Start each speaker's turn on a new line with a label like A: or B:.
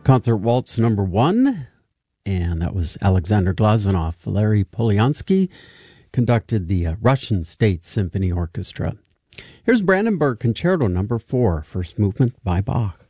A: Concert Waltz number 1, and that was Alexander Glazunov. Valery Polyansky conducted the Russian State Symphony Orchestra. Here's Brandenburg Concerto number 4, first movement by Bach.